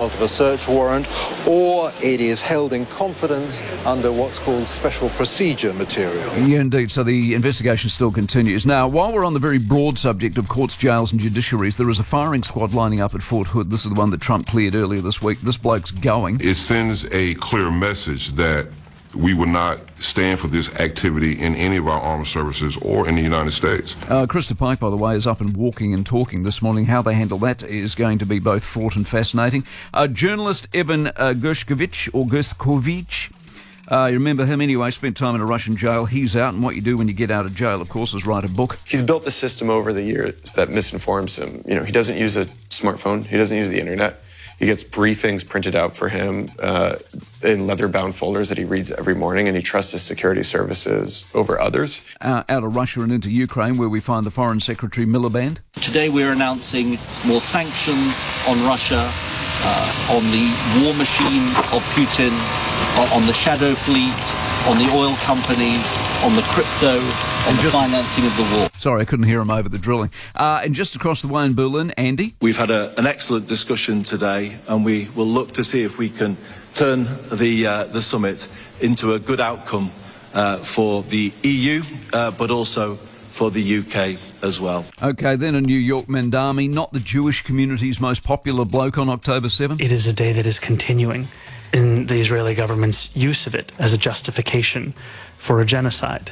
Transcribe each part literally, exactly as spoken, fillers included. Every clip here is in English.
result of a search warrant, or it is held in confidence under what's called special procedure material. Yeah, indeed. So the investigation still continues. Now, while we're on the very broad subject of courts, jails and judiciaries, there is a firing squad lining up at Fort Hood. This is the one that Trump cleared earlier this week. This bloke's going. It sends a clear message that we will not stand for this activity in any of our armed services or in the United States. Uh, Krista Pike, by the way, is up and walking and talking this morning. How they handle that is going to be both fraught and fascinating. Uh, journalist Evan uh, Gershkovich, or Gershkovich, Uh, you remember him anyway, spent time in a Russian jail. He's out, and what you do when you get out of jail, of course, is write a book. He's built the system over the years that misinforms him. You know, he doesn't use a smartphone. He doesn't use the internet. He gets briefings printed out for him uh, in leather-bound folders that he reads every morning, and he trusts his security services over others. Uh, out of Russia and into Ukraine, where we find the Foreign Secretary Miliband. Today we're announcing more sanctions on Russia, uh, on the war machine of Putin, on the shadow fleet, on the oil companies, on the crypto, on the financing of the war. Sorry, I couldn't hear him over the drilling. Uh, and just across the way in Berlin, Andy? We've had a, an excellent discussion today, and we will look to see if we can turn the, uh, the summit into a good outcome uh, for the E U, uh, but also for the U K as well. OK, then in New York, Mandami, not the Jewish community's most popular bloke on October seventh. It is a day that is continuing in the Israeli government's use of it as a justification for a genocide.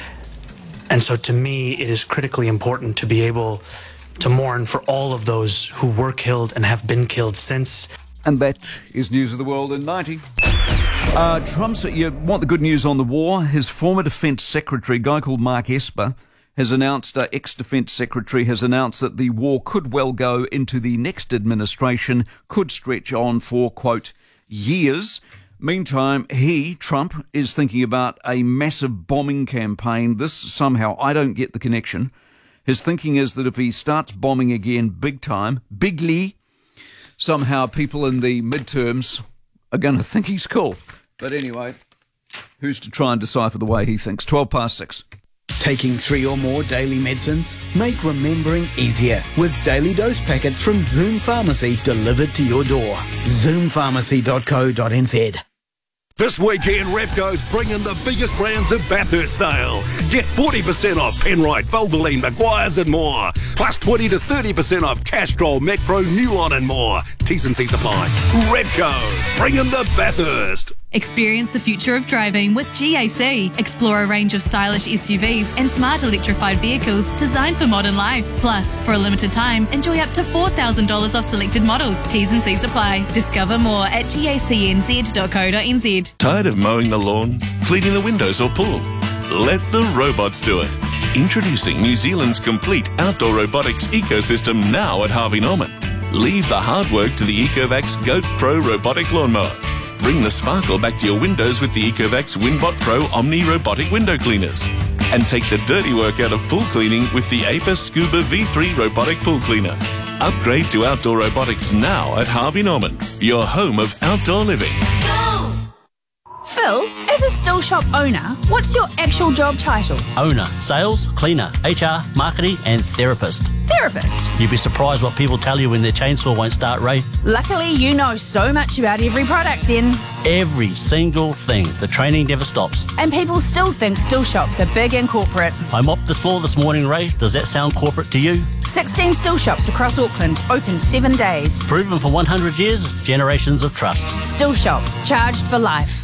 And so to me, it is critically important to be able to mourn for all of those who were killed and have been killed since. And that is News of the World in ninety. Uh, Trump's, you want the good news on the war? His former defence secretary, a guy called Mark Esper, has announced, uh, ex-defence secretary, has announced that the war could well go into the next administration, could stretch on for, quote, years. Meantime, he, Trump, is thinking about a massive bombing campaign. This somehow, I don't get the connection. His thinking is that if he starts bombing again big time, bigly, somehow people in the midterms are going to think he's cool. But anyway, who's to try and decipher the way he thinks? twelve past six. Taking three or more daily medicines? Make remembering easier with daily dose packets from Zoom Pharmacy delivered to your door. zoom pharmacy dot co dot n z. This weekend, Repco's bringing the biggest brands of Bathurst sale. Get forty percent off Penrite, Valvoline, Maguire's and more. Plus twenty to thirty percent off Castrol, Macpro, Newlon and more. T's and C's apply. Repco, bringing the Bathurst. Experience the future of driving with G A C. Explore a range of stylish S U Vs and smart electrified vehicles designed for modern life. Plus, for a limited time, enjoy up to four thousand dollars off selected models. T's and C's apply. Discover more at gacnz dot co dot n z. Tired of mowing the lawn, cleaning the windows or pool? Let the robots do it. Introducing New Zealand's complete outdoor robotics ecosystem now at Harvey Norman. Leave the hard work to the Ecovacs Goat Pro robotic lawnmower. Bring the sparkle back to your windows with the Ecovacs Winbot Pro Omni robotic window cleaners. And take the dirty work out of pool cleaning with the Apis Scuba V three robotic pool cleaner. Upgrade to outdoor robotics now at Harvey Norman, your home of outdoor living. Phil, as a still shop owner, what's your actual job title? Owner, sales, cleaner, H R, marketing and therapist. Therapist? You'd be surprised what people tell you when their chainsaw won't start, Ray. Luckily, you know so much about every product then. Every single thing. The training never stops. And people still think still shops are big and corporate. I mopped this floor this morning, Ray. Does that sound corporate to you? sixteen still shops across Auckland, open seven days. Proven for one hundred years, generations of trust. Still shop, charged for life.